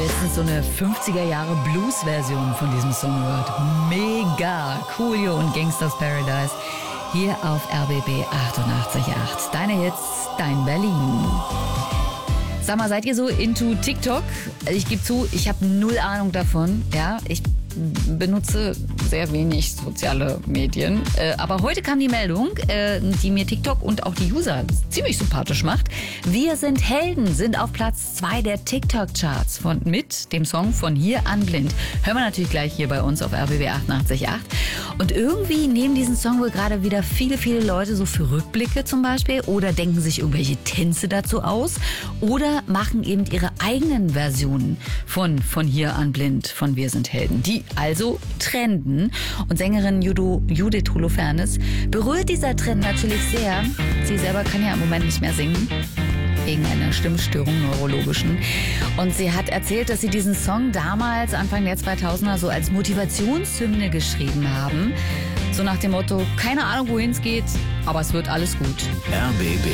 Letztens so eine 50er Jahre Blues-Version von diesem Song gehört. Mega! Coolio und Gangsters Paradise. Hier auf RBB 88.8. Deine Hits, dein Berlin. Sag mal, seid ihr so into TikTok? Ich gebe zu, ich habe null Ahnung davon. Ja, ich benutze sehr wenig soziale Medien. Aber heute kam die Meldung, die mir TikTok und auch die User ziemlich sympathisch macht. Wir sind Helden sind auf Platz 2 der TikTok-Charts mit dem Song von Hier an Blind. Hören wir natürlich gleich hier bei uns auf RBB 88.8. Und irgendwie nehmen diesen Song wohl gerade wieder viele Leute so für Rückblicke zum Beispiel oder denken sich irgendwelche Tänze dazu aus oder machen eben ihre eigenen Versionen von Hier an Blind, von Wir sind Helden, die also trenden. Und Sängerin Judith Holofernes berührt dieser Trend natürlich sehr. Sie selber kann ja im Moment nicht mehr singen, wegen einer Stimmstörung, neurologischen. Und sie hat erzählt, dass sie diesen Song damals, Anfang der 2000er, so als Motivationshymne geschrieben haben. So nach dem Motto, keine Ahnung, wohin es geht, aber es wird alles gut. RBB